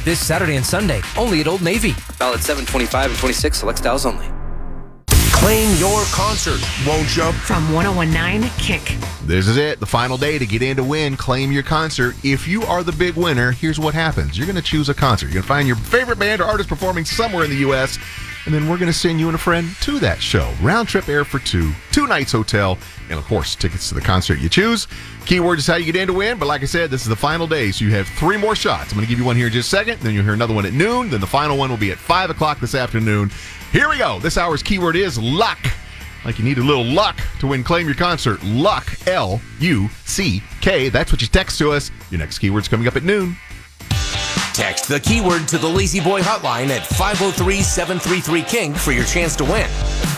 this Saturday and Sunday, only at Old Navy. Valid 7/25 and 26, select styles only. Claim your concert, won't you? From 101.9 Kick. This is it, the final day to get in to win. Claim your concert. If you are the big winner, here's what happens. You're going to choose a concert. You're going to find your favorite band or artist performing somewhere in the U.S., and then we're going to send you and a friend to that show. Round trip air for two nights hotel, and of course, tickets to the concert you choose. Keyword is how you get in to win, but like I said, this is the final day, so you have 3 more shots. I'm going to give you one here in just a second, then you'll hear another one at noon, then the final one will be at 5 o'clock this afternoon. Here we go. This hour's keyword is luck. Like you need a little luck to win Claim Your Concert. Luck, L-U-C-K. That's what you text to us. Your next keyword's coming up at noon. Text the keyword to the Lazy Boy hotline at 503-733-KING for your chance to win.